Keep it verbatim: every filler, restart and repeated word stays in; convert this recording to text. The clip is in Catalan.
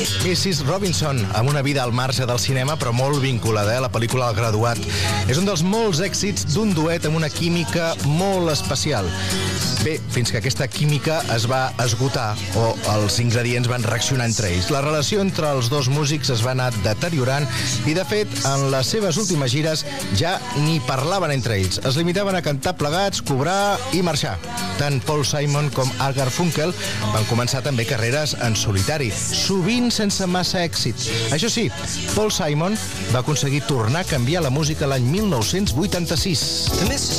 missus Robinson, amb una vida al marge del cinema, però molt vinculada a la pel·lícula El Graduat. És un dels molts èxits d'un duet amb una química molt especial. Bé, fins que aquesta química es va esgotar o els ingredients van reaccionar entre ells. La relació entre els dos músics es va anar deteriorant i, de fet, en les seves últimes gires ja ni parlaven entre ells. Es limitaven a cantar plegats, cobrar i marxar. Tant Paul Simon com Art Garfunkel van començar també carreres en solitari, sovint sense massa èxit. Això sí, Paul Simon va aconseguir tornar a canviar la música l'any mil nou-cents vuitanta-sis.